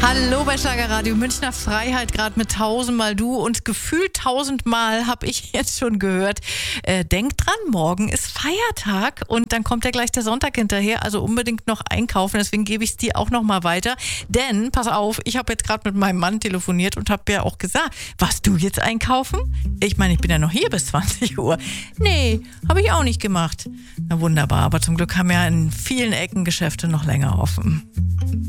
Hallo bei Schlagerradio Münchner Freiheit, gerade mit 1000-mal du und gefühlt 1000-mal habe ich jetzt schon gehört. Denkt dran, morgen ist Feiertag und dann kommt ja gleich der Sonntag hinterher, also unbedingt noch einkaufen, deswegen gebe ich es dir auch noch mal weiter. Denn, pass auf, ich habe jetzt gerade mit meinem Mann telefoniert und habe ja auch gesagt, warst du jetzt einkaufen? Ich meine, ich bin ja noch hier bis 20 Uhr. Nee, habe ich auch nicht gemacht. Na wunderbar, aber zum Glück haben ja in vielen Ecken Geschäfte noch länger offen.